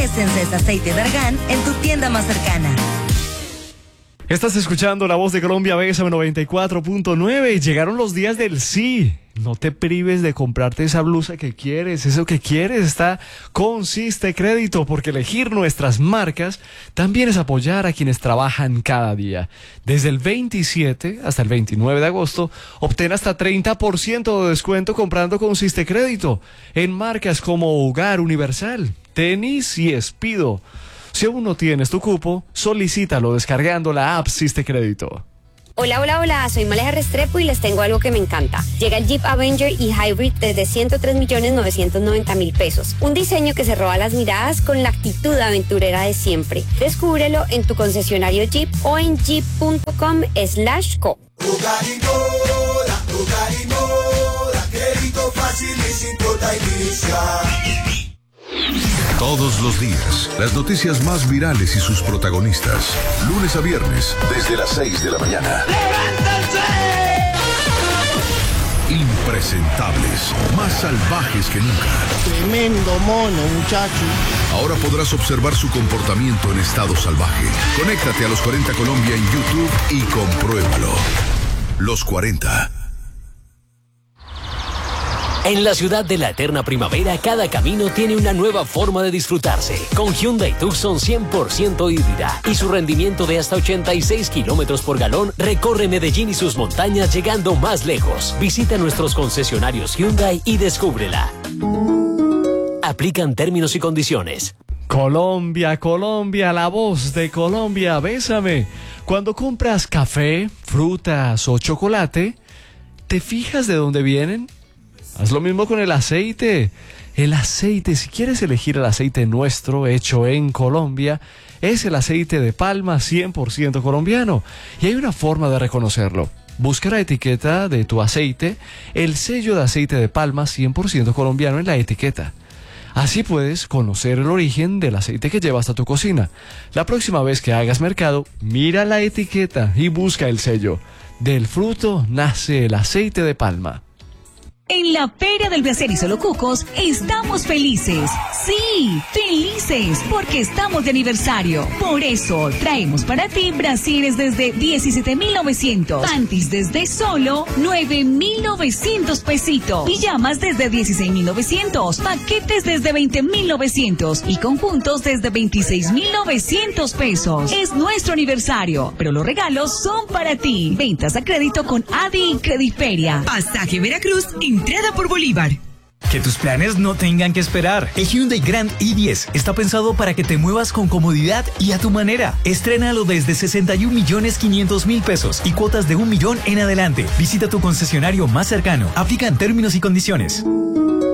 Essence aceite de argán en tu tienda más cercana. Estás escuchando La Voz de Colombia, Bésame 94.9. Llegaron los días del sí. No te prives de comprarte esa blusa que quieres, eso que quieres está con Siste Crédito, porque elegir nuestras marcas también es apoyar a quienes trabajan cada día. Desde el 27 hasta el 29 de agosto, obtén hasta 30% de descuento comprando con Siste Crédito en marcas como Hogar Universal, Tenis y Speedo. Si aún no tienes tu cupo, solicítalo descargando la app Siste Crédito. Hola, soy Maleja Restrepo y les tengo algo que me encanta. Llega el Jeep Avenger y Hybrid desde 103.990.000 pesos. Un diseño que se roba las miradas con la actitud aventurera de siempre. Descúbrelo en tu concesionario Jeep o en jeep.com/co. Crédito fácil y sin cuota inicial. Todos los días, las noticias más virales y sus protagonistas. Lunes a viernes, desde las 6 de la mañana. ¡Levántense! Impresentables, más salvajes que nunca. Tremendo mono, muchacho. Ahora podrás observar su comportamiento en estado salvaje. Conéctate a Los 40 Colombia en YouTube y compruébalo. Los 40. En la ciudad de la eterna primavera, cada camino tiene una nueva forma de disfrutarse. Con Hyundai Tucson 100% híbrida y su rendimiento de hasta 86 kilómetros por galón, recorre Medellín y sus montañas llegando más lejos. Visita nuestros concesionarios Hyundai y descúbrela. Aplican términos y condiciones. Colombia, la voz de Colombia, bésame. Cuando compras café, frutas o chocolate, ¿te fijas de dónde vienen? Haz lo mismo con el aceite. El aceite, si quieres elegir el aceite nuestro, hecho en Colombia, es el aceite de palma 100% colombiano. Y hay una forma de reconocerlo. Busca la etiqueta de tu aceite, el sello de aceite de palma 100% colombiano en la etiqueta. Así puedes conocer el origen del aceite que llevas a tu cocina. La próxima vez que hagas mercado, mira la etiqueta y busca el sello. Del fruto nace el aceite de palma. En la Feria del Brasier y Solo Cucos estamos felices. Sí, felices, porque estamos de aniversario. Por eso traemos para ti brasieres desde 17.900, panties desde solo 9.900 pesitos, pijamas desde 16.900, paquetes desde 20.900 y conjuntos desde 26.900 pesos. Es nuestro aniversario, pero los regalos son para ti. Ventas a crédito con Adi y Crediferia. Pasaje Veracruz, entrada por Bolívar. Que tus planes no tengan que esperar. El Hyundai Grand i10 está pensado para que te muevas con comodidad y a tu manera. Estrénalo desde 61.500.000 pesos y cuotas de 1 millón en adelante. Visita tu concesionario más cercano. Aplican términos y condiciones.